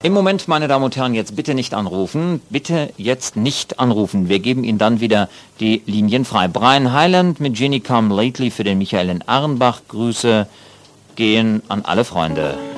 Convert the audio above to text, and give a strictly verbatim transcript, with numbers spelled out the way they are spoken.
Im Moment, meine Damen und Herren, jetzt bitte nicht anrufen. Bitte jetzt nicht anrufen. Wir geben Ihnen dann wieder die Linien frei. Brian Hyland mit Ginny Come Lately für den Michael in Arnbach. Grüße gehen an alle Freunde.